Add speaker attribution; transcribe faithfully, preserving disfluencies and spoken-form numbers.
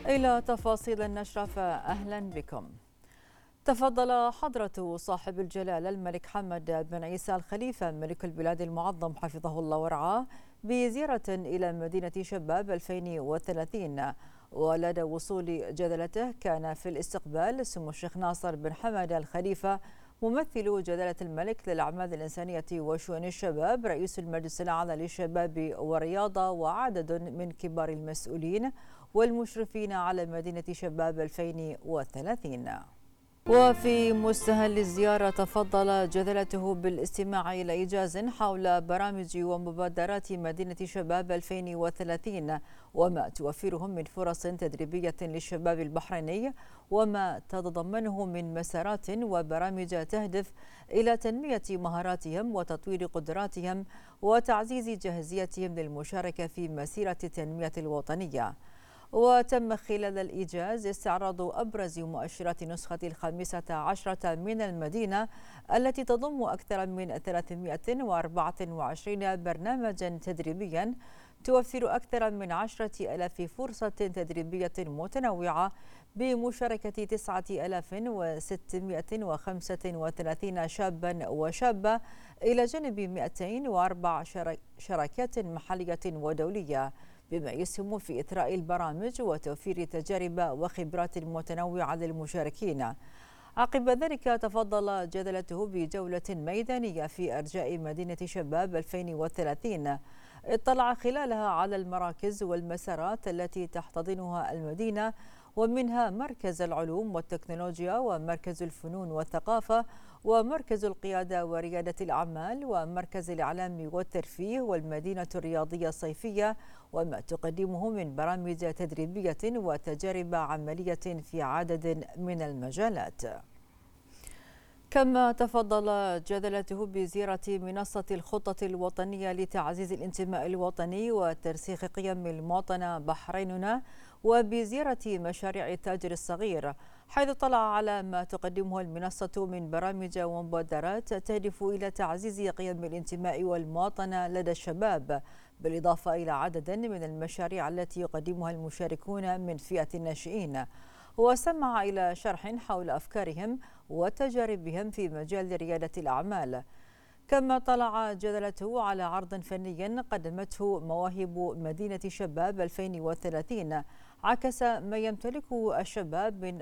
Speaker 1: إلى تفاصيل النشرة فأهلا بكم. تفضل حضرة صاحب الجلالة الملك حمد بن عيسى الخليفة ملك البلاد المعظم حفظه الله ورعاه بزيارة إلى مدينة شباب ألفين وثلاثين، ولدى وصول جلالته كان في الاستقبال سمو الشيخ ناصر بن حمد الخليفة ممثل جلالة الملك للأعمال الإنسانية وشؤون الشباب رئيس المجلس الأعلى للشباب والرياضة وعدد من كبار المسؤولين والمشرفين على مدينة شباب ألفين وثلاثين. وفي مستهل الزيارة تفضل جلالته بالاستماع إلى إيجاز حول برامج ومبادرات مدينة شباب ألفين وثلاثين وما توفرهم من فرص تدريبية للشباب البحريني، وما تتضمنه من مسارات وبرامج تهدف إلى تنمية مهاراتهم وتطوير قدراتهم وتعزيز جاهزيتهم للمشاركة في مسيرة التنمية الوطنية. وتم خلال الإيجاز استعراض أبرز مؤشرات نسخة الخامسة عشرة من المدينة التي تضم أكثر من ثلاثمائة وأربعة وعشرين برنامجا تدريبيا توفر أكثر من عشرة آلاف فرصة تدريبية متنوعة بمشاركة تسعة آلاف وستمائة وخمسة وثلاثين شابا وشابة إلى جانب مئتين وأربع شراكات محلية ودولية، بما يسهم في إثراء البرامج وتوفير تجارب وخبرات متنوعة للمشاركين. عقب ذلك تفضل جلالته بجولة ميدانية في أرجاء مدينة شباب ألفين وثلاثين اطلع خلالها على المراكز والمسارات التي تحتضنها المدينة، ومنها مركز العلوم والتكنولوجيا ومركز الفنون والثقافة ومركز القيادة وريادة الأعمال ومركز الإعلام والترفيه والمدينة الرياضية الصيفية، وما تقدمه من برامج تدريبية وتجارب عملية في عدد من المجالات. كما تفضل جلالته بزيارة منصة الخطة الوطنية لتعزيز الانتماء الوطني وترسيخ قيم المواطنة بحريننا، وبزيارة مشاريع التاجر الصغير، حيث طلع على ما تقدمه المنصة من برامج ومبادرات تهدف إلى تعزيز قيم الانتماء والمواطنة لدى الشباب، بالإضافة إلى عدد من المشاريع التي يقدمها المشاركون من فئة الناشئين. وسمع إلى شرح حول أفكارهم وتجاربهم في مجال ريادة الأعمال. كما طلع جلالته على عرض فني قدمته مواهب مدينة شباب ألفين وثلاثين عكس ما يمتلكه الشباب من